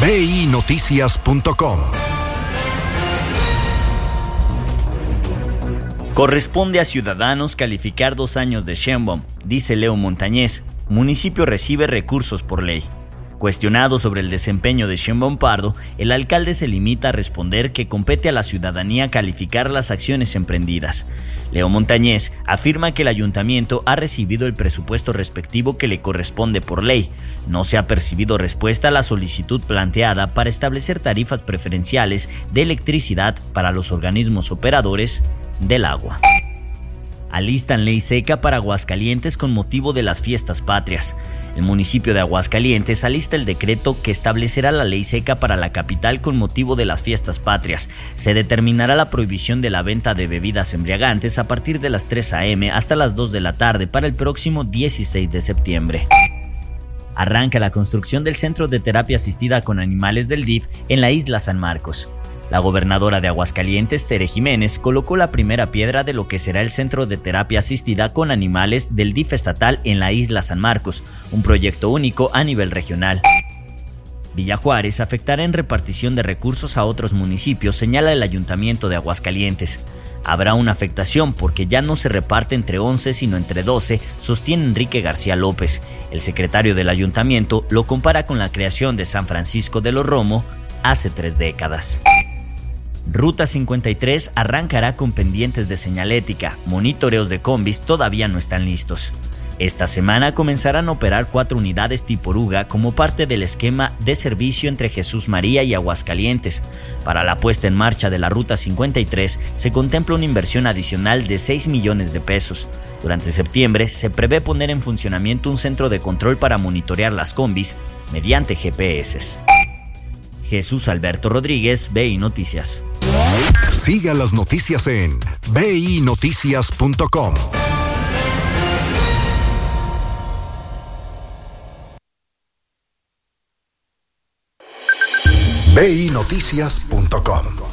BINoticias.com. Corresponde a Ciudadanos calificar 2 años de Sheinbaum, dice Leo Montañez. Municipio recibe recursos por ley. Cuestionado sobre el desempeño de Sheinbaum Pardo, el alcalde se limita a responder que compete a la ciudadanía calificar las acciones emprendidas. Leo Montañez afirma que el ayuntamiento ha recibido el presupuesto respectivo que le corresponde por ley. No se ha percibido respuesta a la solicitud planteada para establecer tarifas preferenciales de electricidad para los organismos operadores del agua. Alistan ley seca para Aguascalientes con motivo de las fiestas patrias. El municipio de Aguascalientes alista el decreto que establecerá la ley seca para la capital con motivo de las fiestas patrias. Se determinará la prohibición de la venta de bebidas embriagantes a partir de las 3 a.m. hasta las 2 de la tarde para el próximo 16 de septiembre. Arranca la construcción del Centro de Terapia Asistida con Animales del DIF en la isla San Marcos. La gobernadora de Aguascalientes, Tere Jiménez, colocó la primera piedra de lo que será el Centro de Terapia Asistida con Animales del DIF estatal en la isla San Marcos, un proyecto único a nivel regional. Villa Juárez afectará en repartición de recursos a otros municipios, señala el Ayuntamiento de Aguascalientes. Habrá una afectación porque ya no se reparte entre 11 sino entre 12, sostiene Enrique García López. El secretario del Ayuntamiento lo compara con la creación de San Francisco de los Romo hace 3 décadas. Ruta 53 arrancará con pendientes de señalética. Monitoreos de combis todavía no están listos. Esta semana comenzarán a operar 4 unidades tipo oruga como parte del esquema de servicio entre Jesús María y Aguascalientes. Para la puesta en marcha de la Ruta 53 se contempla una inversión adicional de 6 millones de pesos. Durante septiembre se prevé poner en funcionamiento un centro de control para monitorear las combis mediante GPS. Jesús Alberto Rodríguez, BI Noticias. Siga las noticias en BINoticias.com. BINoticias.com